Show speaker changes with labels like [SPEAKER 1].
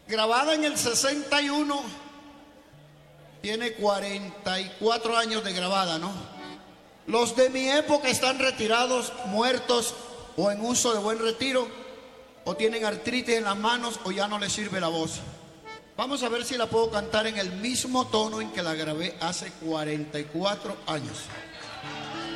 [SPEAKER 1] grabada en el 61, tiene 44 años de grabada, ¿no? Los de mi época están retirados, muertos o en uso de buen retiro, o tienen artritis en las manos o ya no les sirve la voz. Vamos a ver si la puedo cantar en el mismo tono en que la grabé hace 44 años.